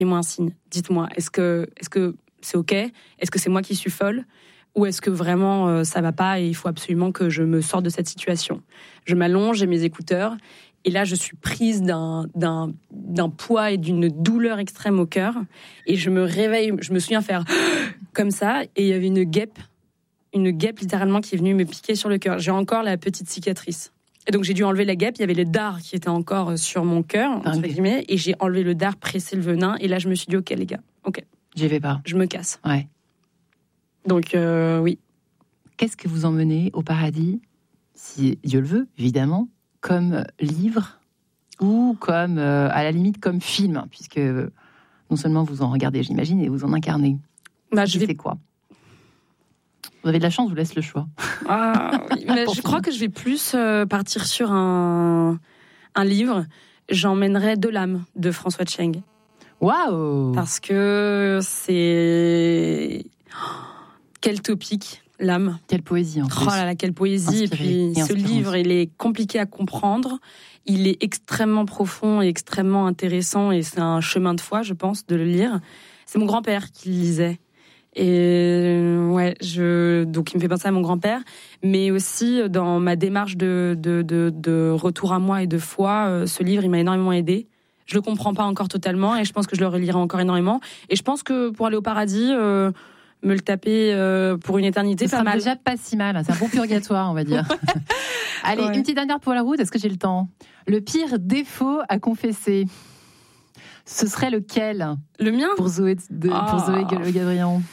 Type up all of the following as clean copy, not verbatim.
Faites-moi un signe, dites-moi, est-ce que c'est OK ? Est-ce que c'est moi qui suis folle ? Ou est-ce que vraiment ça va pas et il faut absolument que je me sorte de cette situation ? Je m'allonge, j'ai mes écouteurs, et là je suis prise d'un poids et d'une douleur extrême au cœur, et je me réveille, je me souviens faire comme ça, et il y avait une guêpe littéralement qui est venue me piquer sur le cœur. J'ai encore la petite cicatrice. Et donc j'ai dû enlever la guêpe, il y avait le dard qui était encore sur mon cœur, entre guillemets, et j'ai enlevé le dard, pressé le venin, et là je me suis dit OK les gars, OK. J'y vais pas. Je me casse. Ouais. Donc oui. Qu'est-ce que vous emmenez au paradis, si Dieu le veut, évidemment, comme livre ou comme, à la limite, comme film, puisque non seulement vous en regardez, j'imagine, et vous en incarnez. C'est quoi ? Vous avez de la chance, je vous laisse le choix. Mais je crois que je vais plus partir sur un livre. J'emmènerai De l'âme de François Tcheng. Waouh ! Parce que c'est... Quel topic, l'âme. Quelle poésie, en plus. Oh là là, quelle poésie. Inspirée, et puis ce livre, il est compliqué à comprendre. Il est extrêmement profond et extrêmement intéressant. Et c'est un chemin de foi, je pense, de le lire. C'est mon grand-père qui le lisait. Et ouais, donc il me fait penser à mon grand-père, mais aussi dans ma démarche de retour à moi et de foi, ce livre il m'a énormément aidé. Je le comprends pas encore totalement et je pense que je le relirai encore énormément. Et je pense que pour aller au paradis, me le taper pour une éternité, ça pas mal. Déjà pas si mal, c'est un bon purgatoire, on va dire. Allez, une petite dernière pour la route. Est-ce que j'ai le temps ? Le pire défaut à confesser, ce serait lequel ? Le mien ? Pour Zoé Le Gabrion.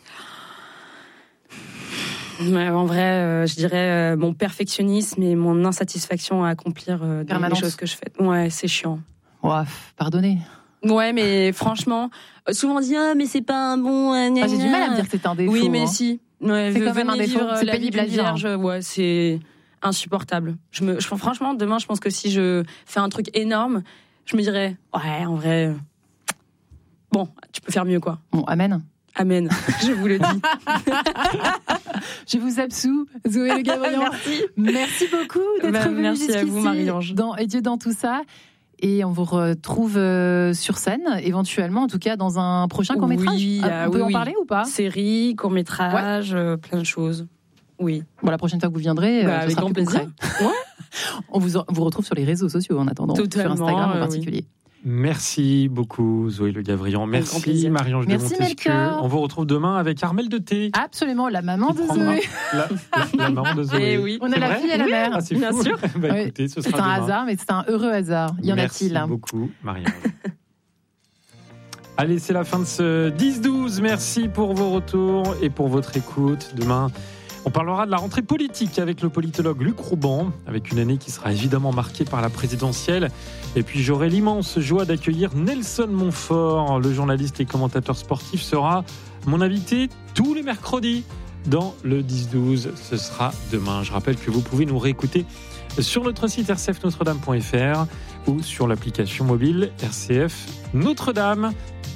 En vrai, je dirais mon perfectionnisme et mon insatisfaction à accomplir les choses que je fais. Ouais, c'est chiant. Ouais, pardonnez. Ouais, mais franchement, souvent on dit mais c'est pas un bon. J'ai du mal à me dire que c'est un défaut. Oui, mais si. Ouais, c'est quand même un défaut. C'est pénible à vierge. Ouais, c'est insupportable. Franchement, demain, je pense que si je fais un truc énorme, je me dirais ouais, en vrai, bon, tu peux faire mieux quoi. Bon, amen. Amen, je vous le dis. Je vous absous, Zoé Le Gabrion. Merci beaucoup d'être venue merci jusqu'ici à vous, Marie-Ange. Et Dieu dans tout ça. Et on vous retrouve sur scène, éventuellement, en tout cas, dans un prochain court-métrage. On peut en parler ou pas ? Série, court-métrage, plein de choses. Oui. Bon, la prochaine fois que vous viendrez, avec grand plaisir. Ouais. On vous retrouve sur les réseaux sociaux en attendant, totalement, sur Instagram en particulier. Oui. Merci beaucoup Zoé Le Gabrion. Merci Marie-Ange de Montesquieu. On vous retrouve demain avec Armelle de Thé. Absolument, la maman de Zoé. La maman de Zoé. Et oui. On a la fille et la mère. C'est bien fou. sûr. Écoutez, ce sera c'est un demain. hasard, mais c'est un heureux hasard. Y en a-t-il ? Merci beaucoup Marie-Ange. Allez, c'est la fin de ce 10-12. Merci pour vos retours et pour votre écoute. Demain, on parlera de la rentrée politique avec le politologue Luc Rouban, avec une année qui sera évidemment marquée par la présidentielle. Et puis j'aurai l'immense joie d'accueillir Nelson Montfort, le journaliste et commentateur sportif, sera mon invité tous les mercredis dans le 10-12. Ce sera demain. Je rappelle que vous pouvez nous réécouter sur notre site rcfnotredame.fr ou sur l'application mobile RCF Notre-Dame.